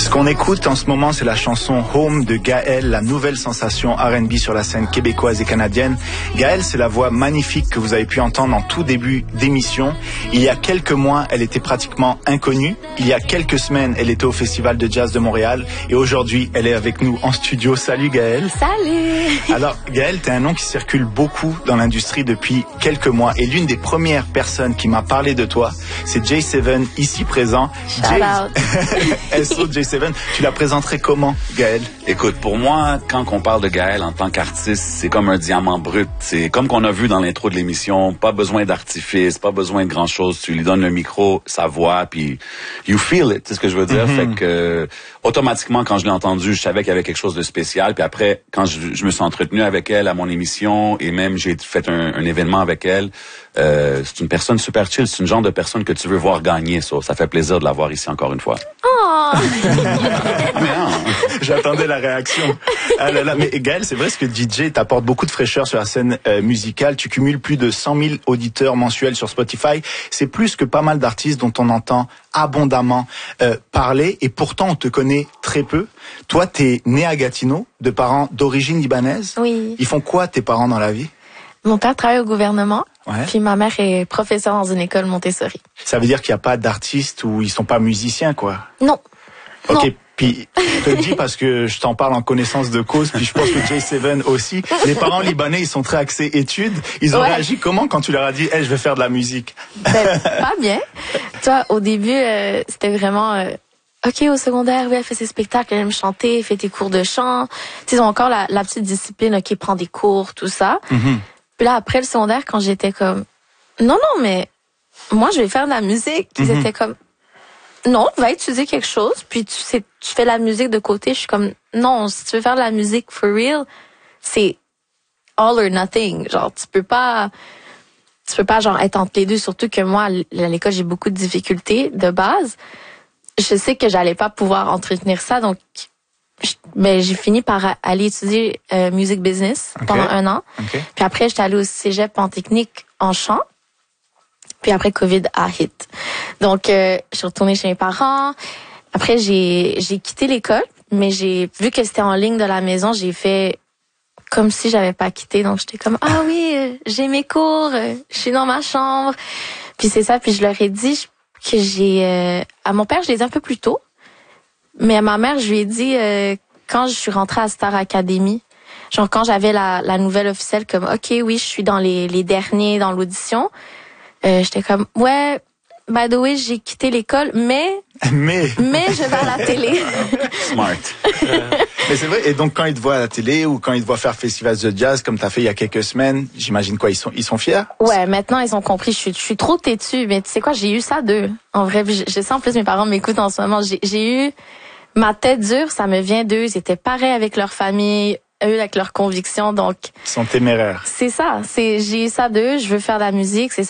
Ce qu'on écoute en ce moment, c'est la chanson Home de Gaëlle, la nouvelle sensation R&B sur la scène québécoise et canadienne. Gaëlle, c'est la voix magnifique que vous avez pu entendre en tout début d'émission. Il y a quelques mois, elle était pratiquement inconnue. Il y a quelques semaines, elle était au Festival de Jazz de Montréal. Et aujourd'hui, elle est avec nous en studio. Salut Gaëlle. Salut. Alors Gaëlle, t'es un nom qui circule beaucoup dans l'industrie depuis quelques mois. Et l'une des premières personnes qui m'a parlé de toi, c'est J7, ici présent. Shout out. SO J7. Tu la présenterais comment, Gaëlle? Écoute, pour moi, quand on parle de Gaëlle en tant qu'artiste, c'est comme un diamant brut. C'est comme qu'on a vu dans l'intro de l'émission, pas besoin d'artifice, pas besoin de grand-chose. Tu lui donnes le micro, sa voix, puis you feel it, c'est ce que je veux dire. Fait que automatiquement, quand je l'ai entendu, je savais qu'il y avait quelque chose de spécial. Puis après, quand je me suis entretenu avec elle à mon émission, et même j'ai fait un événement avec elle, c'est une personne super chill. C'est une genre de personne que tu veux voir gagner. Ça fait plaisir de la voir ici encore une fois. Oh. J'attendais la réaction. Ah là là, mais Gaëlle, c'est vrai ce que DJ t'apporte beaucoup de fraîcheur sur la scène musicale. Tu cumules plus de 100 000 auditeurs mensuels sur Spotify. C'est plus que pas mal d'artistes dont on entend abondamment parler, et pourtant on te connaît très peu. Toi, t'es né à Gatineau, de parents d'origine libanaise. Oui. Ils font quoi tes parents dans la vie? Mon père travaille au gouvernement, Ouais. puis ma mère est professeure dans une école Montessori. Ça veut dire qu'il n'y a pas d'artistes où ils sont pas musiciens, quoi. Non. Ok, Non. puis je te le dis parce que je t'en parle en connaissance de cause, puis je pense que J7 aussi. Les parents libanais, ils sont très axés études. Ils ont réagi comment quand tu leur as dit « Hey, je vais faire de la musique » Pas bien. Toi, au début, c'était vraiment... OK, au secondaire, oui, elle fait ses spectacles, elle aime chanter, fait tes cours de chant. Tu sais, ils ont encore la petite discipline, OK, prend des cours, tout ça. Puis là, après le secondaire, quand j'étais comme... Non, mais moi, je vais faire de la musique. Ils étaient comme... Non, va étudier quelque chose, puis tu fais la musique de côté. Je suis comme... Non, si tu veux faire de la musique for real, c'est all or nothing. Genre, tu peux pas genre être entre les deux, surtout que moi, à l'école, j'ai beaucoup de difficultés de base. Je sais que j'allais pas pouvoir entretenir ça, donc j'ai fini par aller étudier music business pendant 1 an. Puis après, j'étais allée au cégep en technique en chant. Puis après, COVID a hit. Donc, je suis retournée chez mes parents. Après, j'ai quitté l'école, mais vu que c'était en ligne de la maison, j'ai fait comme si j'avais pas quitté. Donc, j'étais comme, ah oui, j'ai mes cours, je suis dans ma chambre. Puis c'est ça, puis je leur ai dit que à mon père, je l'ai dit un peu plus tôt. Mais à ma mère, je lui ai dit quand je suis rentrée à Star Academy, genre quand j'avais la nouvelle officielle comme OK, oui, je suis dans les derniers dans l'audition. J'étais comme ouais, by the way, j'ai quitté l'école, mais je vais à la télé. Smart. Mais c'est vrai, et donc quand ils te voient à la télé ou quand ils te voient faire festival de jazz comme t'as fait il y a quelques semaines, j'imagine quoi, ils sont fiers? Ouais, maintenant ils ont compris, je suis trop têtue, mais tu sais quoi, j'ai eu ça d'eux. En vrai, je sais en plus mes parents m'écoutent en ce moment, j'ai eu ma tête dure, ça me vient d'eux, ils étaient pareils avec leur famille, eux avec leurs convictions, donc Ils sont téméraires. c'est ça, j'ai eu ça d'eux, je veux faire de la musique, c'est ça.